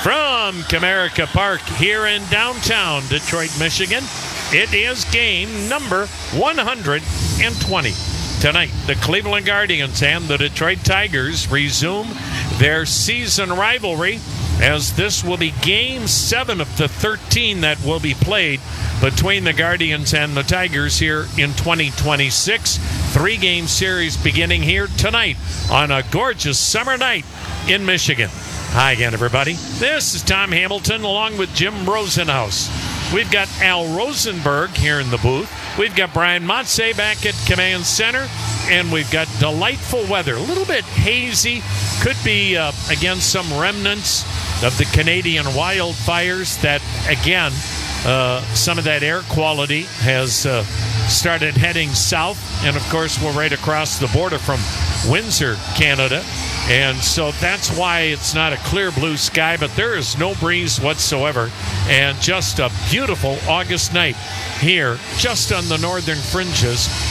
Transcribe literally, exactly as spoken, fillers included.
From Comerica Park here in downtown Detroit, Michigan, it is game number one hundred twenty. Tonight, the Cleveland Guardians and the Detroit Tigers resume their season rivalry, as this will be game seven of the thirteen that will be played between the Guardians and the Tigers here in twenty twenty-six. Three-game series beginning here tonight on a gorgeous summer night in Michigan. Hi again, everybody. This is Tom Hamilton along with Jim Rosenhaus. We've got Al Rosenberg here in the booth. We've got Brian Motze back at Command Center. And we've got delightful weather. A little bit hazy. Could be, uh, again, some remnants of the Canadian wildfires that, again, uh, some of that air quality has uh, started heading south. And, of course, we're right across the border from Windsor, Canada. And so that's why it's not a clear blue sky, but there is no breeze whatsoever. And just a beautiful August night here, just on the northern fringes